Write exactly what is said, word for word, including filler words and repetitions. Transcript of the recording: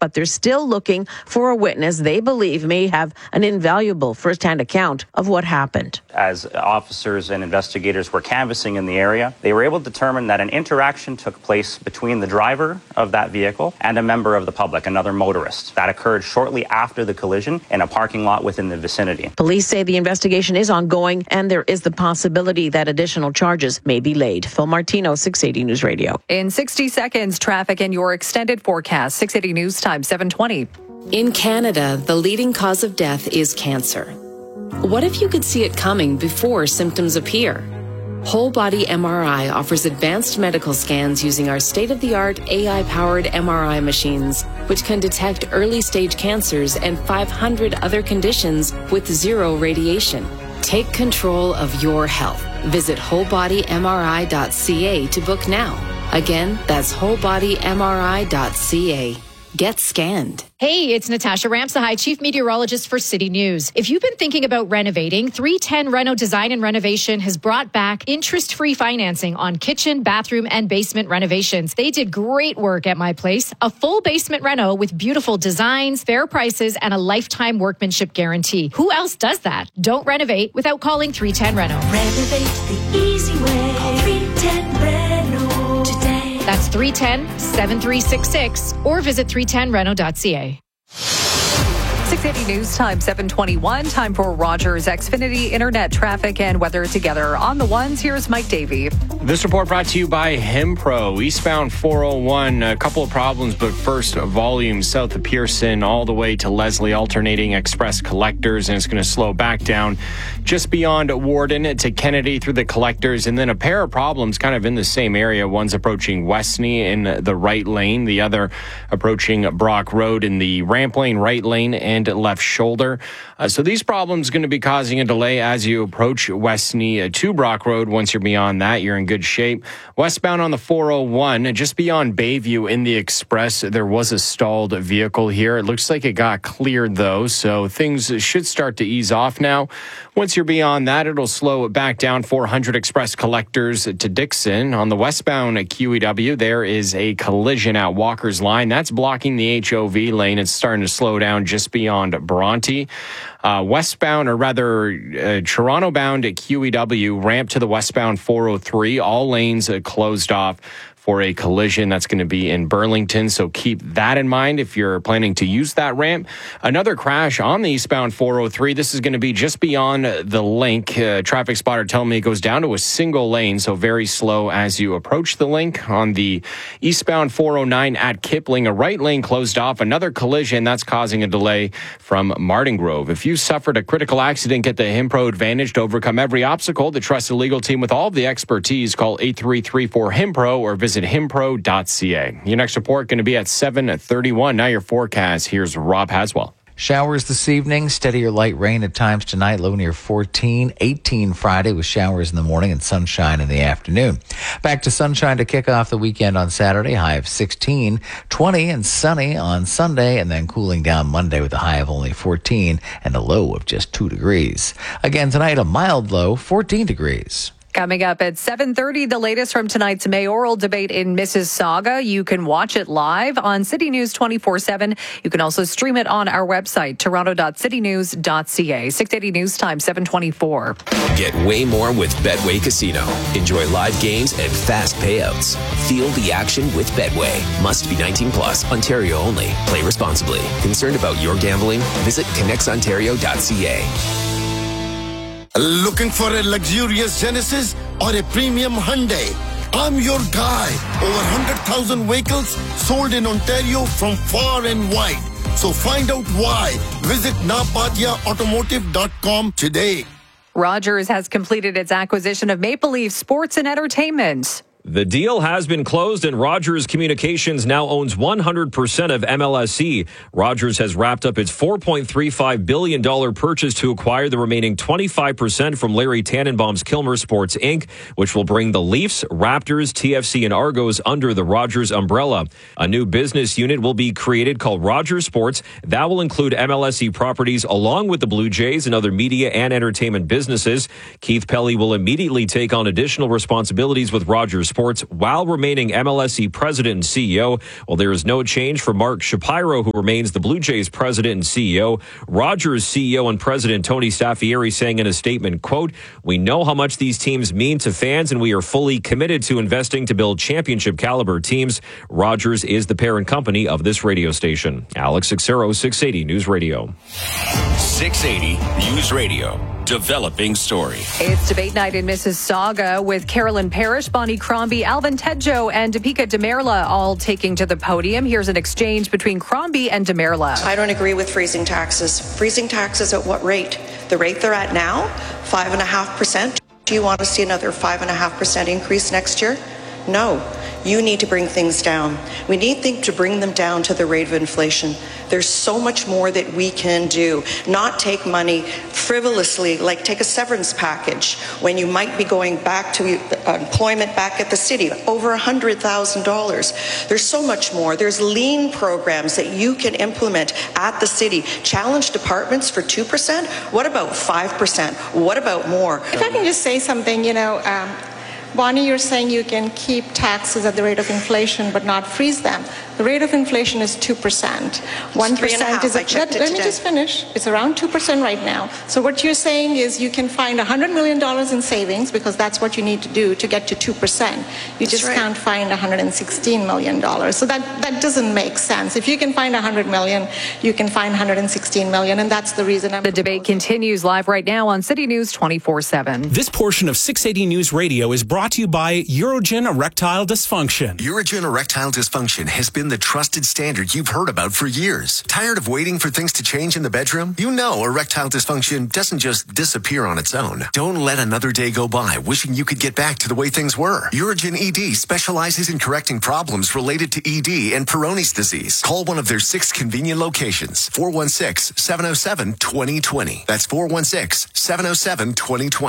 but they're still looking for a witness they believe may have an invaluable firsthand account of what happened. As officers and investigators were canvassing in the area, they were able to determine that an interaction took place between the driver of that vehicle and a member of the public, another motorist. That occurred shortly after the collision in a parking lot within the vicinity. Police say the investigation is ongoing and there is the possibility that additional charges may be laid. Phil Martino, six eighty News Radio. In sixty seconds, traffic and your extended forecast. six eighty News Time, seven twenty. In Canada, the leading cause of death is cancer. What if you could see it coming before symptoms appear? Whole Body M R I offers advanced medical scans using our state-of-the-art A I-powered M R I machines, which can detect early-stage cancers and five hundred other conditions with zero radiation. Take control of your health. Visit whole body M R I dot C A to book now. Again, that's whole body M R I dot C A. Get scanned. Hey, it's Natasha Ramsahai, Chief Meteorologist for City News. If you've been thinking about renovating, three ten Reno Design and Renovation has brought back interest-free financing on kitchen, bathroom, and basement renovations. They did great work at my place. A full basement reno with beautiful designs, fair prices, and a lifetime workmanship guarantee. Who else does that? Don't renovate without calling three ten Reno. Renovate the easy way. Call three ten Reno today. That's three one zero, seven three six six or visit three ten reno dot c a. six eighty News Time, seven twenty-one. Time for Rogers Xfinity Internet traffic and weather together. On the ones, here's Mike Davey. This report brought to you by Himpro. Eastbound four oh one, a couple of problems, but first, volume south of Pearson all the way to Leslie, alternating express collectors, and it's going to slow back down just beyond Warden to Kennedy through the collectors, and then a pair of problems kind of in the same area. One's approaching Westney in the right lane, the other approaching Brock Road in the ramp lane, right lane, and left shoulder. Uh, so these problems going to be causing a delay as you approach Westney uh, to Brock Road. Once you're beyond that, you're in good shape. Westbound on the four oh one, just beyond Bayview in the express, there was a stalled vehicle here. It looks like it got cleared though, so things should start to ease off now. Once you're beyond that, it'll slow it back down. four hundred express collectors to Dixon. On the westbound at Q E W, there is a collision at Walker's Line. That's blocking the H O V lane. It's starting to slow down just beyond Bronte. Uh, westbound, or rather uh, Toronto-bound at Q E W, ramp to the westbound four oh three. All lanes uh, closed off for a collision that's going to be in Burlington. So keep that in mind if you're planning to use that ramp. Another crash on the eastbound four oh three. This is going to be just beyond the link. Uh, traffic spotter telling me it goes down to a single lane, so very slow as you approach the link. On the eastbound four oh nine at Kipling, a right lane closed off. Another collision that's causing a delay from Martin Grove. If you suffered a critical accident, get the Himpro Advantage to overcome every obstacle. The trusted legal team with all of the expertise. Call eight three three four Himpro or visit Visit himpro dot c a. Your next report going to be at seven thirty-one. Now your forecast. Here's Rob Haswell. Showers this evening, steady or light rain at times tonight, low near fourteen, eighteen Friday with showers in the morning and sunshine in the afternoon. Back to sunshine to kick off the weekend on Saturday, high of sixteen, twenty and sunny on Sunday, and then cooling down Monday with a high of only fourteen and a low of just two degrees. Again tonight, a mild low, fourteen degrees. Coming up at seven thirty, the latest from tonight's mayoral debate in Mississauga. You can watch it live on City News twenty-four seven. You can also stream it on our website, toronto dot city news dot c a. six eighty News Time, seven twenty-four. Get way more with Betway Casino. Enjoy live games and fast payouts. Feel the action with Betway. Must be nineteen plus, Ontario only. Play responsibly. Concerned about your gambling? Visit connects ontario dot c a. Looking for a luxurious Genesis or a premium Hyundai? I'm your guy. Over one hundred thousand vehicles sold in Ontario from far and wide. So find out why. Visit napadia automotive dot com today. Rogers has completed its acquisition of Maple Leaf Sports and Entertainment. The deal has been closed and Rogers Communications now owns one hundred percent of M L S E. Rogers has wrapped up its four point three five billion dollars purchase to acquire the remaining twenty-five percent from Larry Tannenbaum's Kilmer Sports Incorporated, which will bring the Leafs, Raptors, T F C, and Argos under the Rogers umbrella. A new business unit will be created called Rogers Sports. That will include M L S E properties along with the Blue Jays and other media and entertainment businesses. Keith Pelly will immediately take on additional responsibilities with Rogers Motorsports while remaining M L S E president and C E O. While there is no change for Mark Shapiro, who remains the Blue Jays president and C E O, Rogers C E O and president Tony Staffieri saying in a statement, quote, "We know how much these teams mean to fans, and we are fully committed to investing to build championship caliber teams." Rogers is the parent company of this radio station. Alex Xero, six eighty News Radio. six eighty News Radio. Developing story. It's debate night in Mississauga with Carolyn Parrish, Bonnie Crombie, Alvin Tedjo, and Deepika Demerla all taking to the podium. Here's an exchange between Crombie and Demerla. I don't agree with freezing taxes. Freezing taxes at what rate? The rate they're at now, five and a half percent. Do you want to see another five and a half percent increase next year? No. You need to bring things down. We need to bring them down to the rate of inflation. There's so much more that we can do. Not take money frivolously, like take a severance package when you might be going back to employment back at the city, over one hundred thousand dollars. There's so much more. There's lean programs that you can implement at the city. Challenge departments for two percent. What about five percent? What about more? If I can just say something, you know, um, Bonnie, you're saying you can keep taxes at the rate of inflation but not freeze them. The rate of inflation is two percent. one percent is... A, let, let me just finish. It's around two percent right now. So what you're saying is you can find one hundred million dollars in savings, because that's what you need to do to get to two percent. You just right. can't find one hundred sixteen million dollars. So that, that doesn't make sense. If you can find one hundred million dollars, you can find one hundred sixteen million dollars, and that's the reason I'm... The debate continues live right now on City News twenty-four seven. This portion of six eighty News Radio is brought to you by Urogen Erectile Dysfunction. Urogen Erectile Dysfunction has been the trusted standard you've heard about for years. Tired of waiting for things to change in the bedroom? You know erectile dysfunction doesn't just disappear on its own. Don't let another day go by wishing you could get back to the way things were. Urogen E D specializes in correcting problems related to E D and Peyronie's disease. Call one of their six convenient locations. four one six, seven oh seven, two oh two oh. That's four one six, seven oh seven, two oh two oh.